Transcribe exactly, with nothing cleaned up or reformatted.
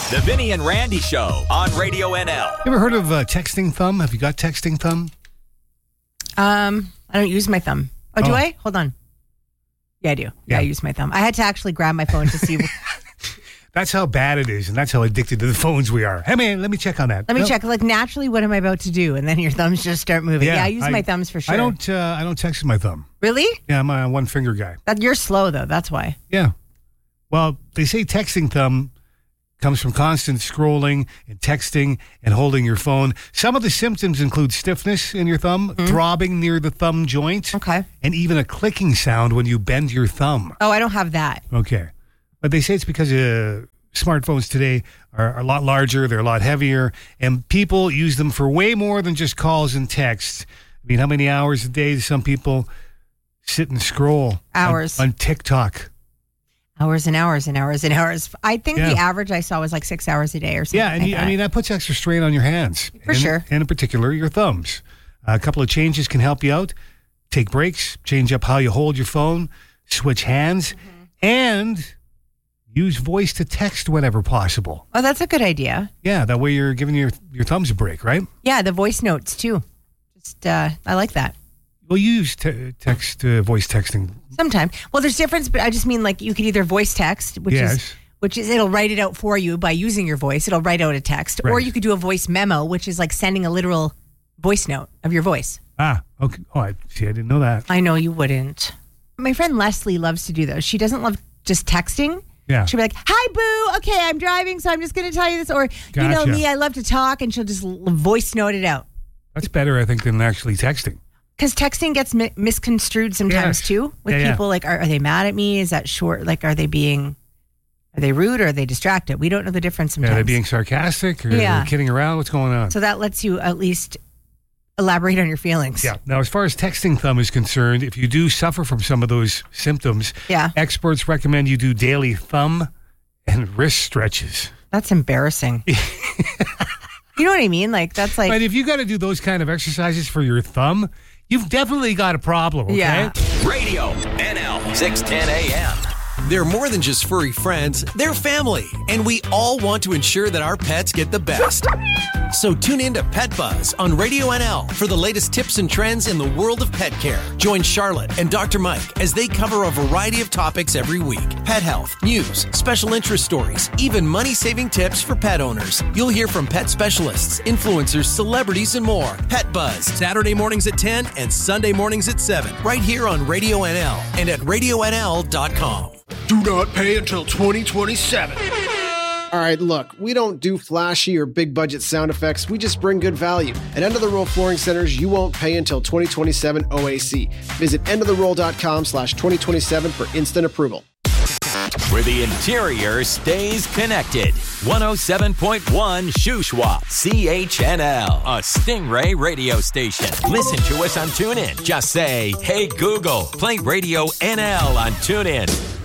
The Vinny and Randy Show on Radio N L. You ever heard of uh, texting thumb? Have you got texting thumb? Um, I don't use my thumb. Oh, do Oh. I? Hold on. Yeah, I do. Yeah. Yeah. I use my thumb. I had to actually grab my phone to see. That's how bad it is, and that's how addicted to the phones we are. Hey, man, let me check on that. Let me No. check. Like, naturally, what am I about to do? And then your thumbs just start moving. Yeah, I use my thumbs for sure. I don't. Uh, I don't text with my thumb. Really? Yeah, I'm a one finger guy. That, you're slow, though. That's why. Yeah. Well, they say texting thumb comes from constant scrolling and texting and holding your phone. Some of the symptoms include stiffness in your thumb, Mm-hmm. throbbing near the thumb joint, Okay. and even a clicking sound when you bend your thumb. Oh, I don't have that. Okay. But they say it's because uh, smartphones today are, are a lot larger, they're a lot heavier, and people use them for way more than just calls and texts. I mean, how many hours a day do some people sit and scroll on- Hours. on, TikTok? Hours and hours and hours and hours. I think Yeah. the average I saw was like six hours a day or something. Yeah, and like you, that. I mean, that puts extra strain on your hands. For and, sure. And in particular, your thumbs. a couple of changes can help you out. Take breaks, change up how you hold your phone, switch hands, Mm-hmm. and use voice to text whenever possible. Oh, that's a good idea. Yeah, that way you're giving your, your thumbs a break, right? Yeah, the voice notes too. Just, uh, I like that. Well, you use te- text, uh, voice texting. Sometime. Well, there's difference, but I just mean like you could either voice text, which Yes. is which is it'll write it out for you by using your voice. It'll write out a text, or Right. you could do a voice memo, which is like sending a literal voice note of your voice. Ah, okay. Oh, I see. I didn't know that. I know you wouldn't. My friend Leslie loves to do those. She doesn't love just texting. Yeah. She'll be like, "Hi, boo. Okay, I'm driving, so I'm just going to tell you this." Or, you know Gotcha. me, I love to talk, and she'll just l- voice note it out. That's better, I think, than actually texting. Because texting gets mi- misconstrued sometimes Yes. too. With Yeah, yeah. people, like, are, are they mad at me? Is that short? Like, are they being, are they rude or are they distracted? We don't know the difference sometimes. Yeah, they're being sarcastic or Yeah. they're kidding around. What's going on? So that lets you at least elaborate on your feelings. Yeah. Now, as far as texting thumb is concerned, if you do suffer from some of those symptoms, Yeah. experts recommend you do daily thumb and wrist stretches. That's embarrassing. You know what I mean? Like, that's like, But if you got to do those kind of exercises for your thumb, you've definitely got a problem, okay? Yeah. Radio N L six ten A M. They're more than just furry friends, they're family, and we all want to ensure that our pets get the best. So tune in to Pet Buzz on Radio N L for the latest tips and trends in the world of pet care. Join Charlotte and Doctor Mike as they cover a variety of topics every week. Pet health, news, special interest stories, even money-saving tips for pet owners. You'll hear from pet specialists, influencers, celebrities, and more. Pet Buzz, Saturday mornings at ten and Sunday mornings at seven, right here on Radio N L and at radio n l dot com. Do not pay until twenty twenty-seven. All right, look, we don't do flashy or big budget sound effects. We just bring good value. At End of the Roll Flooring Centers, you won't pay until twenty twenty-seven O A C. Visit end of the roll dot com slash twenty twenty-seven for instant approval. Where the interior stays connected. one oh seven point one Shuswap, C H N L, a Stingray radio station. Listen to us on TuneIn. Just say, "Hey Google, play Radio N L on TuneIn."